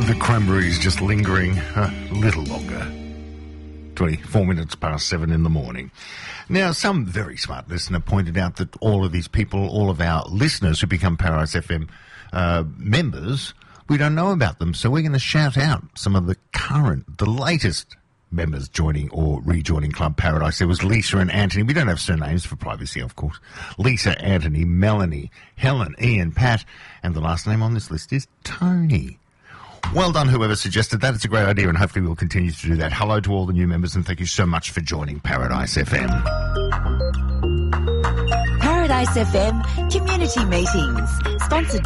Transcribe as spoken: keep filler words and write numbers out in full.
The Cranberries just lingering a little longer. twenty-four minutes past seven in the morning. Now, some very smart listener pointed out that all of these people, all of our listeners who become Paradise F M uh, members, we don't know about them. So we're going to shout out some of the current, the latest members joining or rejoining Club Paradise. There was Lisa and Anthony. We don't have surnames for privacy, of course. Lisa, Anthony, Melanie, Helen, Ian, Pat, and the last name on this list is Tony. Well done, whoever suggested that. It's a great idea, and hopefully we'll continue to do that. Hello to all the new members, and thank you so much for joining Paradise F M. Paradise F M Community Meetings, sponsored